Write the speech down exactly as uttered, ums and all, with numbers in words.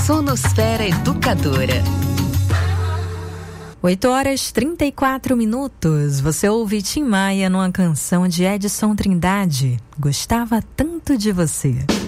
Sonosfera Educadora. oito horas e trinta e quatro minutos. Você ouve Tim Maia numa canção de Edson Trindade. Gostava tanto de você.